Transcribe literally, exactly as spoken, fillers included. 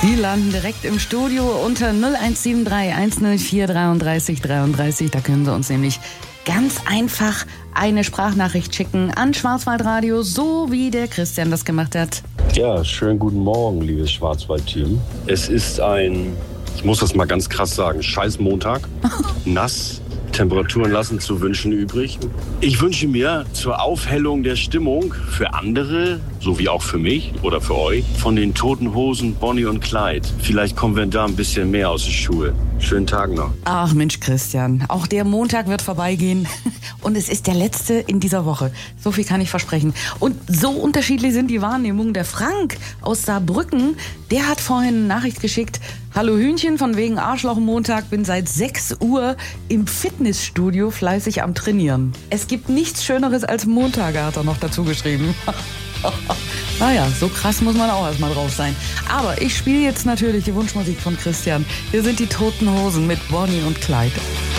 Die landen direkt im Studio unter null eins sieben drei eins null vier dreiunddreißig dreiunddreißig. Da können Sie uns nämlich ganz einfach eine Sprachnachricht schicken an Schwarzwaldradio, so wie der Christian das gemacht hat. Ja, schönen guten Morgen, liebes Schwarzwald-Team. Es ist ein, ich muss das mal ganz krass sagen, scheiß Montag. Nass. Temperaturen lassen zu wünschen übrig. Ich wünsche mir zur Aufhellung der Stimmung für andere, so wie auch für mich oder für euch, von den Toten Hosen Bonnie und Clyde. Vielleicht kommen wir da ein bisschen mehr aus der Schuhe. Schönen Tag noch. Ach Mensch, Christian, auch der Montag wird vorbeigehen und es ist der letzte in dieser Woche. So viel kann ich versprechen. Und so unterschiedlich sind die Wahrnehmungen. Der Frank aus Saarbrücken, der hat vorhin eine Nachricht geschickt. Hallo Hühnchen, von wegen Arschloch-Montag, bin seit sechs Uhr im Fitnessstudio fleißig am Trainieren. Es gibt nichts Schöneres als Montage, hat er noch dazu geschrieben. Naja, so krass muss man auch erstmal drauf sein. Aber ich spiele jetzt natürlich die Wunschmusik von Christian. Hier sind die Toten Hosen mit Bonnie und Clyde.